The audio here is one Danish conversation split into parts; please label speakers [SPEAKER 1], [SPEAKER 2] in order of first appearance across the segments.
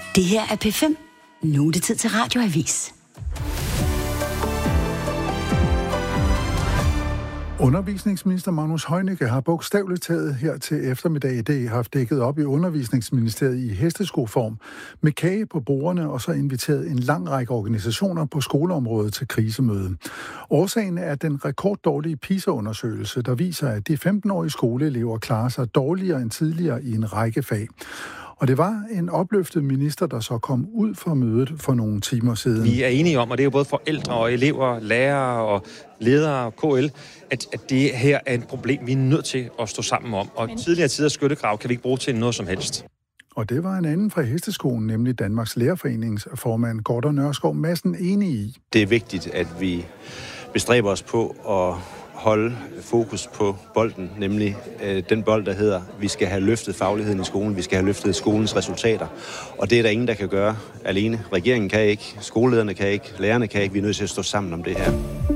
[SPEAKER 1] Det her er P5. Nu er det tid til Radioavis.
[SPEAKER 2] Undervisningsminister Magnus Heunicke har bogstaveligt taget her til eftermiddag i dag haft dækket op i Undervisningsministeriet i hesteskoform med kage på bordene og så inviteret en lang række organisationer på skoleområdet til krisemøde. Årsagen er den rekorddårlige PISA-undersøgelse, der viser, at de 15-årige skoleelever klarer sig dårligere end tidligere i en række fag. Og det var en opløftet minister, der så kom ud fra mødet for nogle timer siden.
[SPEAKER 3] Vi er enige om, og det er jo både forældre og elever, lærere og ledere og KL, at det her er et problem, vi er nødt til at stå sammen om. Og tidligere tiders skyttegrav kan vi ikke bruge til noget som helst.
[SPEAKER 2] Og det var en anden fra hesteskolen, nemlig Danmarks Lærerforeningsformand Gordon Nørskov Madsen enig i.
[SPEAKER 4] Det er vigtigt, at vi bestræber os på at holde fokus på bolden, nemlig den bold, der hedder, vi skal have løftet fagligheden i skolen, vi skal have løftet skolens resultater. Og det er der ingen, der kan gøre alene. Regeringen kan ikke, skolelederne kan ikke, lærerne kan ikke. Vi er nødt til at stå sammen om det her.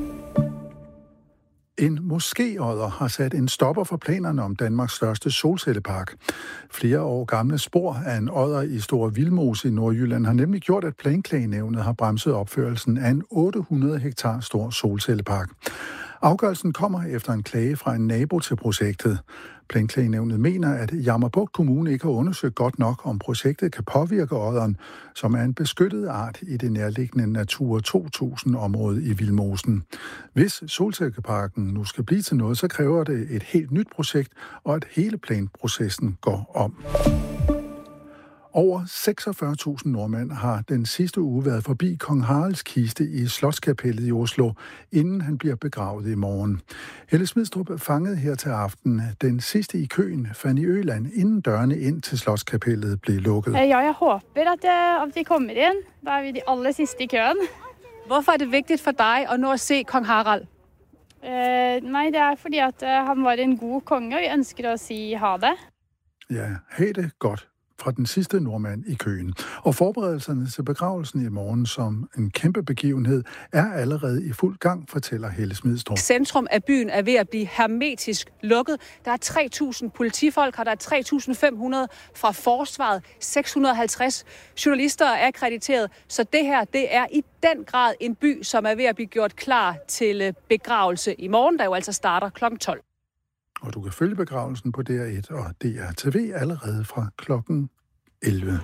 [SPEAKER 2] En moskéodder har sat en stopper for planerne om Danmarks største solcellepark. Flere år gamle spor af en odder i Store Vildmose i Nordjylland har nemlig gjort, at Planklagenævnet har bremset opførelsen af en 800 hektar stor solcellepark. Afgørelsen kommer efter en klage fra en nabo til projektet. Planklagenævnet mener, at Jammerbugt Kommune ikke har undersøgt godt nok, om projektet kan påvirke odderen, som er en beskyttet art i det nærliggende Natura 2000-område i Vildmosen. Hvis solcelleparken nu skal blive til noget, så kræver det et helt nyt projekt, og at hele planprocessen går om. Over 46.000 nordmænd har den sidste uge været forbi kong Haralds kiste i Slotskapellet i Oslo, inden han bliver begravet i morgen. Helle Smidstrup fangede her til aften den sidste i køen, Fanny Øland, inden dørene ind til Slotskapellet blev lukket.
[SPEAKER 5] Ja, jeg håber, at de kommer ind. Der er vi de aller sidste i køen.
[SPEAKER 6] Hvorfor er det vigtigt for dig at nå at se kong Harald?
[SPEAKER 5] Nej, det er fordi, at han var en god konge, og vi ønsker at sige ha det.
[SPEAKER 2] Ja, have det godt fra den sidste nordmand i køen. Og forberedelserne til begravelsen i morgen som en kæmpe begivenhed er allerede i fuld gang, fortæller Helle Smidstrup.
[SPEAKER 6] Centrum af byen er ved at blive hermetisk lukket. Der er 3.000 politifolk, og der er 3.500 fra forsvaret, 650 journalister er akkrediteret. Så det her, det er i den grad en by, som er ved at blive gjort klar til begravelse i morgen, der jo altså starter kl. 12.
[SPEAKER 2] Og du kan følge begravelsen på DR1 og DR-TV allerede fra klokken 11.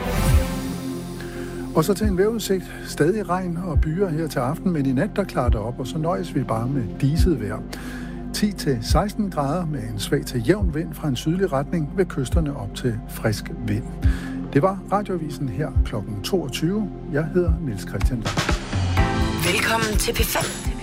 [SPEAKER 2] Og så til en vejrudsigt. Stadig regn og byer her til aften, men i nat der klarer det op, og så nøjes vi bare med diset vejr. 10-16 grader med en svag til jævn vind fra en sydlig retning ved kysterne op til frisk vind. Det var Radioavisen her klokken 22. Jeg hedder Niels Christian.
[SPEAKER 1] Velkommen til P5.